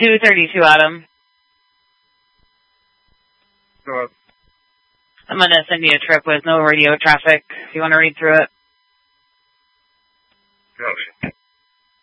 232, Adam. Go up. I'm going to send you a trip with no radio traffic if you want to read through it.